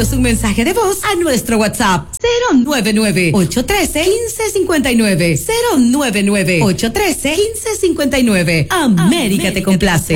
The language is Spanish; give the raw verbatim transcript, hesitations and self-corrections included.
enviándonos un mensaje de voz a nuestro WhatsApp cero nueve nueve, ocho uno tres, uno cinco cinco nueve, cero nueve nueve, ocho uno tres, uno cinco cinco nueve. América te complace.